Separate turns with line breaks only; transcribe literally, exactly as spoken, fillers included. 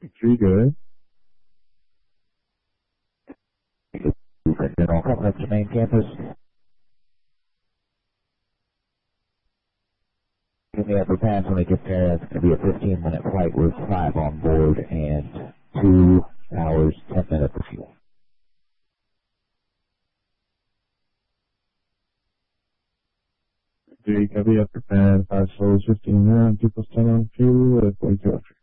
Pretty good.
General, coming up to main campus. In the upper pass when they get there, it's going to be a fifteen minute flight with five on board and two hours, ten minutes of fuel.
Three, copy upper pad, five souls, fifteen minutes, two plus ten on fuel, at forty-two after.